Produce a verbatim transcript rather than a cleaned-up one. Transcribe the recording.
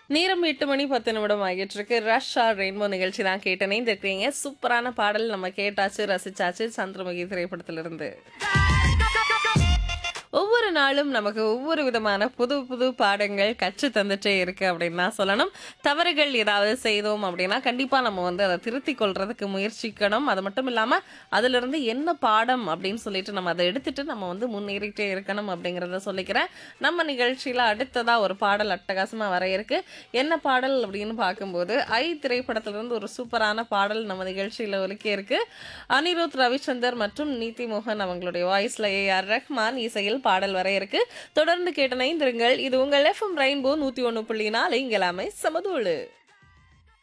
நேரம் எட்டு மணி பத்து நிமிடம் ஆகிட்டு இருக்கு. ரஷ் ஆர் ரெயின்போ நிகழ்ச்சி தான் கேட்டனே இருக்கீங்க. சூப்பரான பாடல் நம்ம கேட்டாச்சு, ரசிச்சாச்சு. சந்திரமுகி திரைப்படத்திலிருந்து. ஒவ்வொரு நாளும் நமக்கு ஒவ்வொரு விதமான புது புது பாடங்கள் கற்று தந்துட்டே இருக்கு அப்படின்னு தான் சொல்லணும். தவறுகள் ஏதாவது செய்தோம் அப்படின்னா கண்டிப்பா நம்ம வந்து அதை திருத்திக் கொள்றதுக்கு முயற்சிக்கணும். அது மட்டும் இல்லாம அதுல இருந்து என்ன பாடம் அப்படின்னு சொல்லிட்டு நம்ம அதை எடுத்துட்டு நம்ம வந்து முன்னேறிட்டே இருக்கணும் அப்படிங்கறத சொல்லிக்கிறேன். நம்ம நிகழ்ச்சியில அடுத்ததா ஒரு பாடல் அட்டகாசமா வர இருக்கு. என்ன பாடல் அப்படின்னு பார்க்கும்போது ஐ திரைப்படத்திலிருந்து ஒரு சூப்பரான பாடல் நம்ம நிகழ்ச்சியில ஒலிக்க இருக்கு. அனிருத் ரவிச்சந்தர் மற்றும் நீதி மோகன் அவங்களுடைய வாய்ஸ்ல ஏ ஆர் ரஹ்மான் இசையில் பாடல் வர இருக்கு. தொடர்ந்து கேட்டு இணைந்திருங்கள். இது உங்கள் எஃப்எம் ரெயின்போ நூத்தி ஒன்னு புள்ளி நாலு. இங்கெல்லாமே சமதூளு.